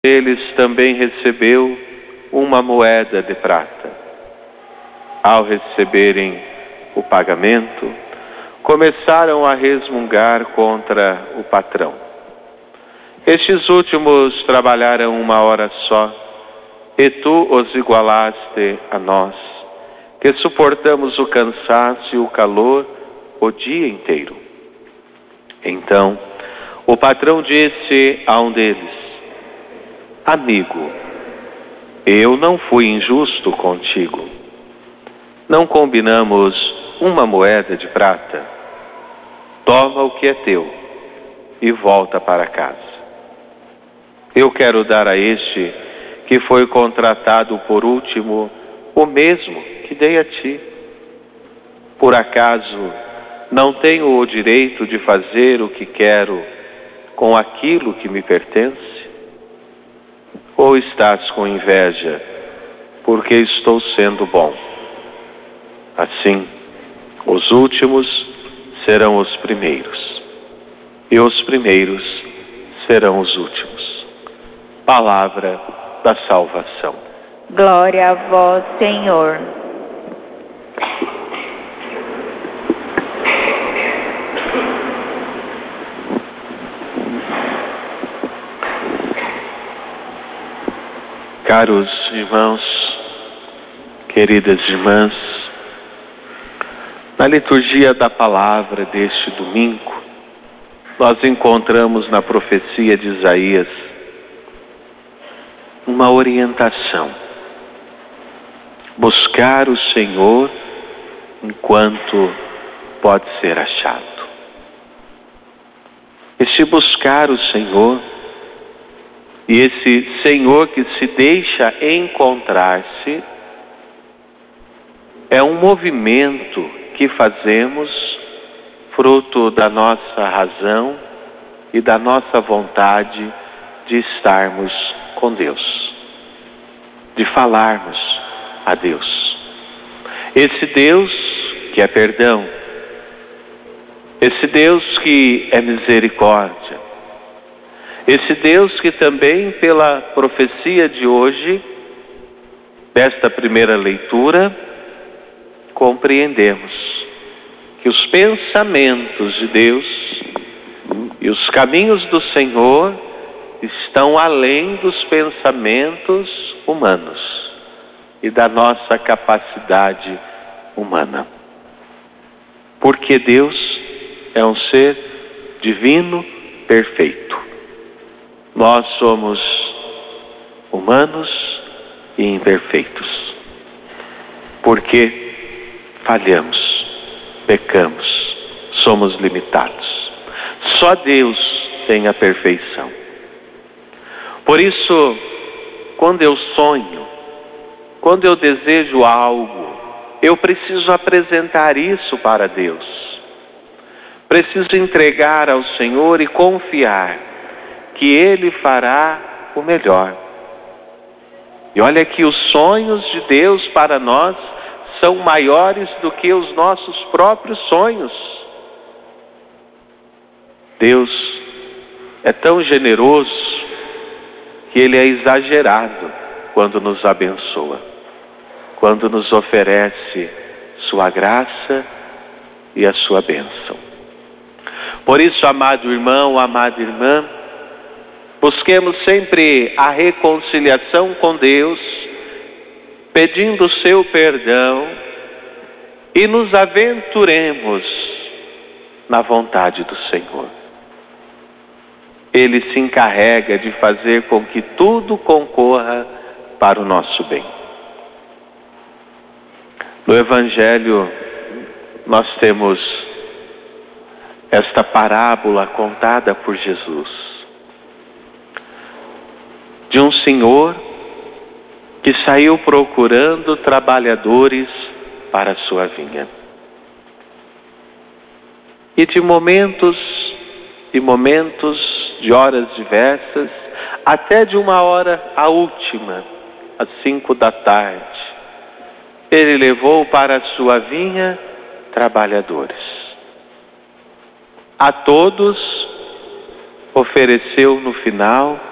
deles também recebeu uma moeda de prata. Ao receberem o pagamento, começaram a resmungar contra o patrão. Estes últimos trabalharam 1 hora só, e tu os igualaste a nós, que suportamos o cansaço e o calor o dia inteiro. Então, o patrão disse a um deles: Amigo, eu não fui injusto contigo. Não combinamos 1 moeda de prata? Toma o que é teu e volta para casa. Eu quero dar a este que foi contratado por último o mesmo que dei a ti. Por acaso não tenho o direito de fazer o que quero com aquilo que me pertence? Ou estás com inveja porque estou sendo bom? Assim, os últimos serão os primeiros, e os primeiros serão os últimos. Palavra da salvação. Glória a vós, Senhor. Caros irmãos, queridas irmãs, na liturgia da palavra deste domingo, nós encontramos na profecia de Isaías uma orientação: buscar o Senhor enquanto pode ser achado. Esse buscar o Senhor, e esse Senhor que se deixa encontrar-se, é um movimento que fazemos fruto da nossa razão e da nossa vontade de estarmos com Deus, de falarmos a Deus. Esse Deus que é perdão, esse Deus que é misericórdia, esse Deus que também, pela profecia de hoje, desta primeira leitura, compreendemos que os pensamentos de Deus e os caminhos do Senhor estão além dos pensamentos humanos e da nossa capacidade humana. Porque Deus é um ser divino, perfeito. Nós somos humanos e imperfeitos. Porque falhamos, pecamos, somos limitados. Só Deus tem a perfeição. Por isso, quando eu sonho, quando eu desejo algo, eu preciso apresentar isso para Deus. Preciso entregar ao Senhor e confiar que Ele fará o melhor. E olha que os sonhos de Deus para nós são maiores do que os nossos próprios sonhos. Deus é tão generoso que Ele é exagerado quando nos abençoa, quando nos oferece sua graça e a sua bênção. Por isso, amado irmão, amada irmã, busquemos sempre a reconciliação com Deus, pedindo o seu perdão, e nos aventuremos na vontade do Senhor. Ele se encarrega de fazer com que tudo concorra para o nosso bem. No Evangelho, nós temos esta parábola contada por Jesus, de um senhor que saiu procurando trabalhadores para a sua vinha. E de momentos e momentos, de horas diversas, até de 1 hora a última, às 5 da tarde, ele levou para a sua vinha trabalhadores. A todos ofereceu no final